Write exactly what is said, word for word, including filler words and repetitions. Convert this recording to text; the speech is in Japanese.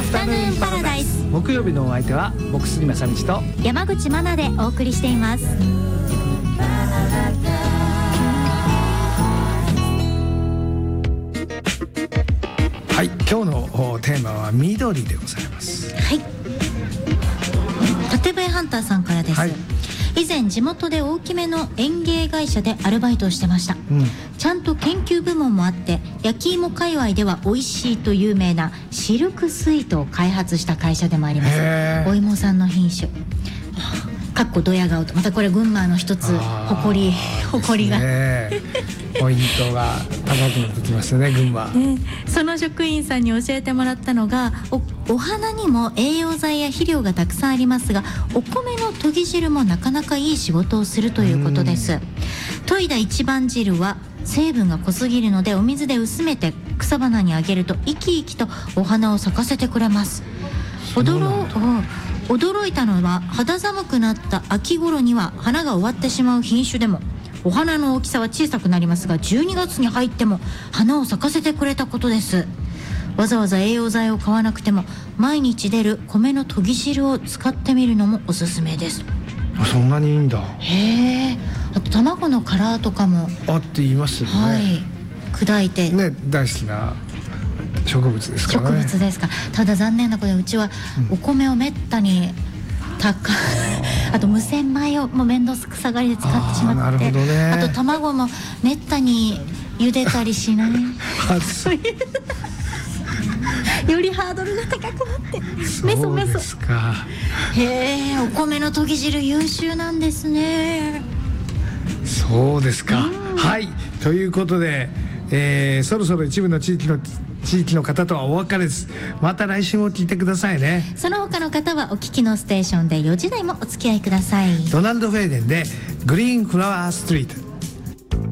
フタヌーンパラダイス。 木曜日のお相手は僕杉正道と山口真奈でお送りしています。 はい、今日のテーマは緑でございます。 はい、縦笛ハンターさんからです、はい、以前地元で大きめの園芸会社でアルバイトをしてました、うん、ちゃんと研究部門もあって焼き芋界隈では美味しいと有名なシルクスイートを開発した会社でもあります。お芋さんの品種かっこドヤ顔と、またこれ群馬の一つ誇り誇りが、ね、 ポイントが高くなってきましたね群馬、ね、 その職員さんに教えてもらったのが お, お花にも栄養剤や肥料がたくさんありますが、お米の研ぎ汁もなかなかいい仕事をするということです。研いだ一番汁は成分が濃すぎるのでお水で薄めて草花にあげると生き生きとお花を咲かせてくれます。驚驚いたのは肌寒くなった秋頃には花が終わってしまう品種でもお花の大きさは小さくなりますが、じゅうにがつに入っても花を咲かせてくれたことです。わざわざ栄養剤を買わなくても毎日出る米の研ぎ汁を使ってみるのもおすすめです。 あ、そんなにいいんだ。 へえ。あと卵の殻とかもあって言いますよね。 はい、砕いてね、大好きな植物ですからね。 植物ですか。ただ残念なことでうちはお米をめったに高、うん、あと無洗米をもう面倒くさがりで使ってしまって、 あ、なるほどね、あと卵もめったに茹でたりしないそういうよりハードルが高くなってメソメソ。 そうですか。 へえ、お米の研ぎ汁優秀なんですね。 そうですか、うん、はい、ということで、えー、そろそろ一部の地域の地域の方とはお別れです。また来週も聞いてくださいね。 その他の方はお聞きのステーションでよじ台もお付き合いください。 ドナルド・フェイデンでグリーンフラワーストリート。